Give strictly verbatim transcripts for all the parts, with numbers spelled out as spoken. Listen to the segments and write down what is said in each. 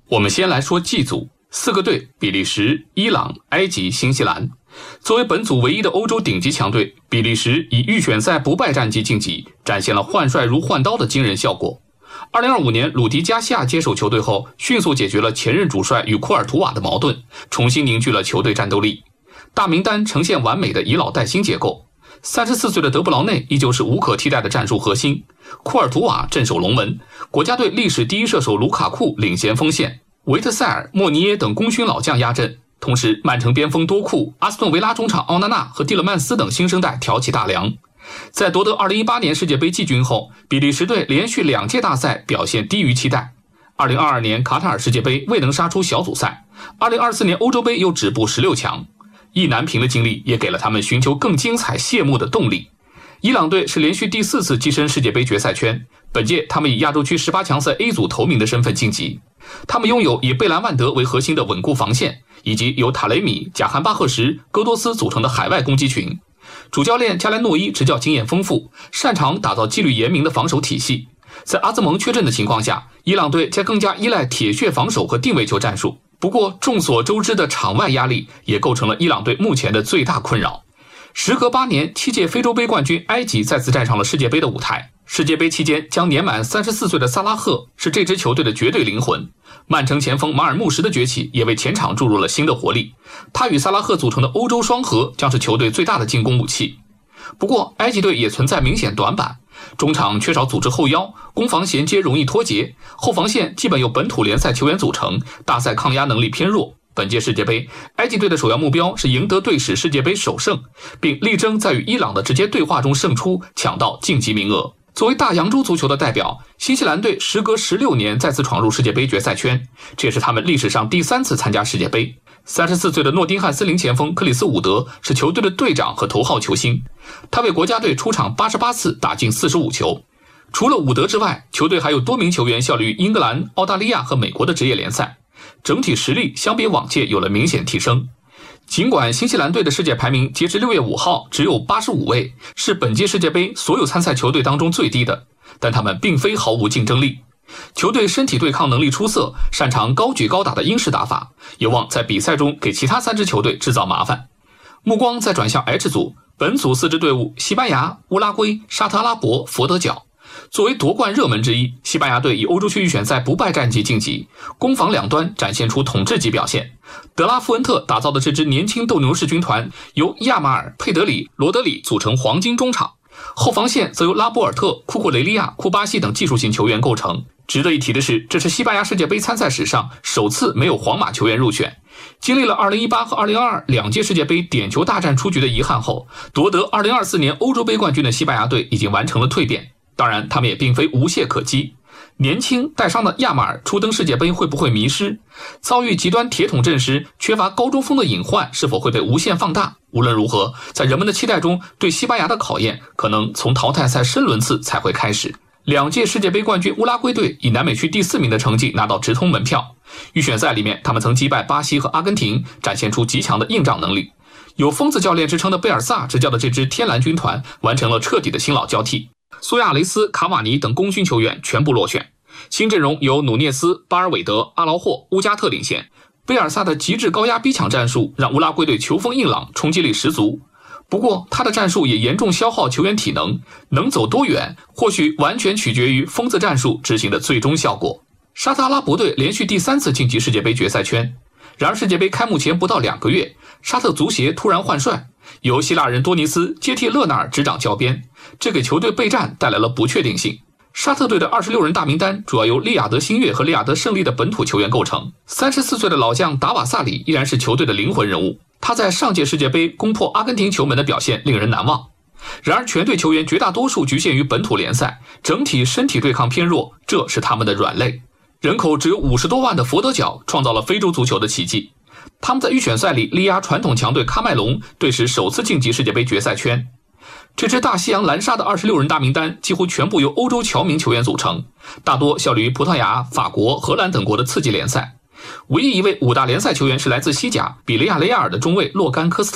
我们先来说 G 组，四个队：比利时、伊朗、埃及、新西兰。作为本组唯一的欧洲顶级强队，比利时以预选赛不败战绩晋级，展现了换帅如换刀的惊人效果。二零二五年鲁迪加西亚接手球队后，迅速解决了前任主帅与库尔图瓦的矛盾，重新凝聚了球队战斗力。大名单呈现完美的以老带新结构。三十四岁的德布劳内依旧是无可替代的战术核心，库尔图瓦镇守龙门，国家队历史第一射手卢卡库领衔锋线，维特塞尔、莫尼耶等功勋老将压阵。同时，曼城边锋多库、阿斯顿维拉中场奥纳纳和蒂勒曼斯等新生代挑起大梁。在夺得二零一八年世界杯季军后，比利时队连续两届大赛表现低于期待。二零二二年卡塔尔世界杯未能杀出小组赛，二零二四年欧洲杯又止步十六强。意难平的经历也给了他们寻求更精彩谢幕的动力。伊朗队是连续第四次跻身世界杯决赛圈，本届他们以亚洲区十八强赛 A 组头名的身份晋级。他们拥有以贝兰万德为核心的稳固防线，以及由塔雷米、贾罕巴赫什、戈多斯组成的海外攻击群。主教练加莱诺伊执教经验丰富，擅长打造纪律严明的防守体系。在阿兹蒙缺阵的情况下，伊朗队将更加依赖铁血防守和定位球战术。不过众所周知的场外压力也构成了伊朗队目前的最大困扰。时隔八年，七届非洲杯冠军埃及再次站上了世界杯的舞台。世界杯期间将年满三十四岁的萨拉赫是这支球队的绝对灵魂。曼城前锋马尔穆什的崛起也为前场注入了新的活力。他与萨拉赫组成的欧洲双核将是球队最大的进攻武器。不过埃及队也存在明显短板，中场缺少组织后腰，攻防衔接容易脱节，后防线基本由本土联赛球员组成，大赛抗压能力偏弱。本届世界杯，埃及队的首要目标是赢得队史世界杯首胜，并力争在与伊朗的直接对话中胜出，抢到晋级名额。作为大洋洲足球的代表，新西兰队时隔十六年再次闯入世界杯决赛圈，这也是他们历史上第三次参加世界杯。三十四岁的诺丁汉森林前锋克里斯伍德是球队的队长和头号球星，他为国家队出场八十八次，打进四十五球。除了伍德之外，球队还有多名球员效力于英格兰、澳大利亚和美国的职业联赛，整体实力相比往届有了明显提升。尽管新西兰队的世界排名截至六月五号只有八十五位，是本届世界杯所有参赛球队当中最低的，但他们并非毫无竞争力。球队身体对抗能力出色，擅长高举高打的英式打法，有望在比赛中给其他三支球队制造麻烦。目光再转向 H 组，本组四支队伍：西班牙、乌拉圭、沙特阿拉伯、佛得角。作为夺冠热门之一，西班牙队以欧洲区预选赛不败战绩晋级，攻防两端展现出统治级表现。德拉富恩特打造的这支年轻斗牛士军团由亚马尔、佩德里、罗德里组成黄金中场，后防线则由拉波尔特、库库雷利亚、库巴西等技术型球员构成。值得一提的是，这是西班牙世界杯参赛史上首次没有皇马球员入选。经历了二零一八和二零二二两届世界杯点球大战出局的遗憾后，夺得二零二四年欧洲杯冠军的西班牙队已经完成了蜕变。当然，他们也并非无懈可击。年轻带伤的亚马尔初登世界杯会不会迷失？遭遇极端铁桶阵时缺乏高中锋的隐患是否会被无限放大？无论如何，在人们的期待中，对西班牙的考验可能从淘汰赛深轮次才会开始。两届世界杯冠军乌拉圭队以南美区第四名的成绩拿到直通门票。预选赛里面，他们曾击败巴西和阿根廷，展现出极强的硬仗能力。有疯子教练之称的贝尔萨执教的这支天蓝军团完成了彻底的新老交替。苏亚雷斯、卡瓦尼等功勋球员全部落选，新阵容由努涅斯、巴尔韦德、阿劳霍、乌加特领衔。贝尔萨的极致高压逼抢战术让乌拉圭队球风硬朗，冲击力十足。不过他的战术也严重消耗球员体能，能走多远或许完全取决于疯子战术执行的最终效果。沙特阿拉伯队连续第三次晋级世界杯决赛圈，然而世界杯开幕前不到两个月，沙特足协突然换帅，由希腊人多尼斯接替勒纳尔执掌教鞭，这给球队备战带来了不确定性。沙特队的二十六人大名单主要由利雅得新月和利雅得胜利的本土球员构成。三十四岁的老将达瓦萨里依然是球队的灵魂人物，他在上届世界杯攻破阿根廷球门的表现令人难忘。然而全队球员绝大多数局限于本土联赛，整体身体对抗偏弱，这是他们的软肋。人口只有五十多万的佛得角创造了非洲足球的奇迹，他们在预选赛里力压传统强队喀麦隆，队史首次晋级世界杯决赛圈。这支大西洋蓝沙的二十六人大名单几乎全部由欧洲侨民球员组成，大多效力于葡萄牙、法国、荷兰等国的次级联赛。唯一一位五大联赛球员是来自西甲比雷亚雷亚尔的中卫洛甘科斯塔。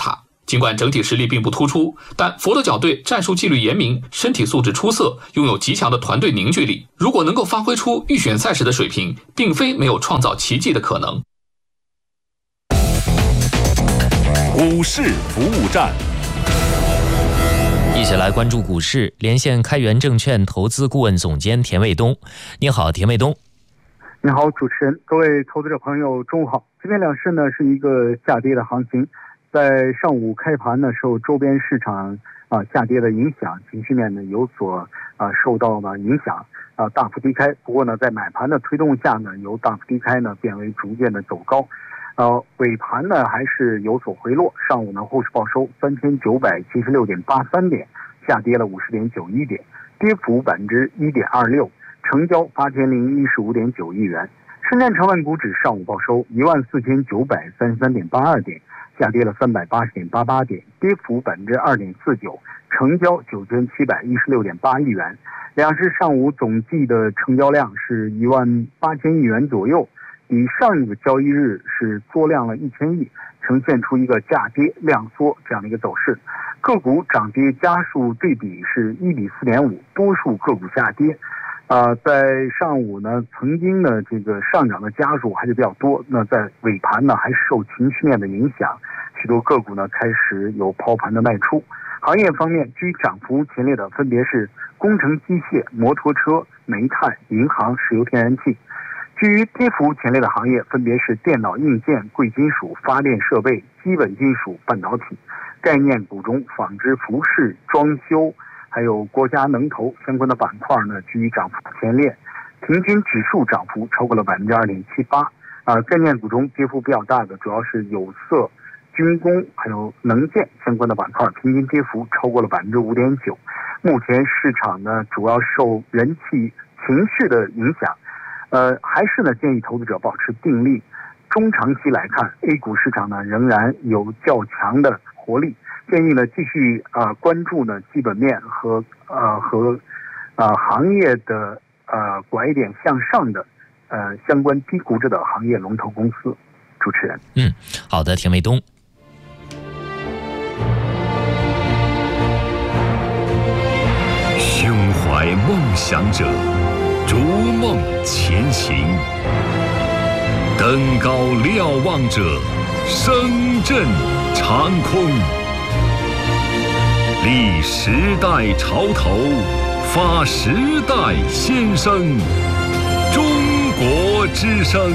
尽管整体实力并不突出，但佛得角队战术纪律严明，身体素质出色，拥有极强的团队凝聚力。如果能够发挥出预选赛时的水平，并非没有创造奇迹的可能。 股市服务站， 一起来关注股市，连线开元证券投资顾问总监田卫东。你好，田卫东。 你好，主持人，各位投资者朋友，中午好。今天两市呢是一个下跌的行情，在上午开盘呢，受周边市场啊下跌的影响，情绪面呢有所啊受到了影响啊大幅低开。不过呢，在买盘的推动下呢，由大幅低开呢变为逐渐的走高。呃，尾盘呢还是有所回落，上午呢后市报收三千九百七十六点八三点，下跌了五十点九一点，跌幅百分之一点二六，成交八千零一十五点九亿元。深圳成分股指上午报收一万四千九百三十三点八二点，下跌了三百八十点八八点，跌幅百分之二点四九，成交九千七百一十六点八亿元。两市上午总计的成交量是一万八千亿元左右。比上一个交易日是缩量了一千亿，呈现出一个价跌量缩这样的一个走势。个股涨跌家数对比是一比四点五，多数个股下跌。呃，在上午呢，曾经呢这个上涨的家数还是比较多，那在尾盘呢还是受情绪面的影响，许多个股呢开始有抛盘的卖出。行业方面，居涨幅前列的分别是工程机械、摩托车、煤炭、银行、石油天然气。居于跌幅前列的行业分别是电脑硬件、贵金属、发电设备、基本金属、半导体。概念股中，纺织、服饰、装修，还有国家能投相关的板块呢，居于涨幅前列。平均指数涨幅超过了百分之二点七八。啊，概念股中跌幅比较大的主要是有色、军工还有能建相关的板块，平均跌幅超过了百分之五点九。目前市场呢，主要受人气情绪的影响。呃，还是呢，建议投资者保持定力。中长期来看 ，A 股市场呢仍然有较强的活力，建议呢继续呃关注呢基本面和呃和呃行业的呃拐点向上的呃相关低估值的行业龙头公司。主持人， 嗯，好的，田卫东。 胸怀梦想者，逐梦前行，登高瞭望者，声震长空。立时代潮头，发时代先声，中国之声。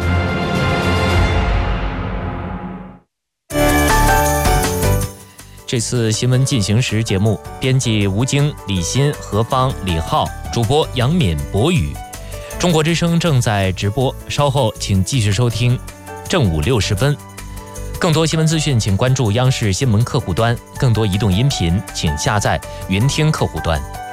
这次新闻进行时节目，编辑吴京、李欣、何芳、李浩，主播杨敏、博宇。中国之声正在直播，稍后请继续收听正午六十分。更多新闻资讯，请关注央视新闻客户端；更多移动音频，请下载云听客户端。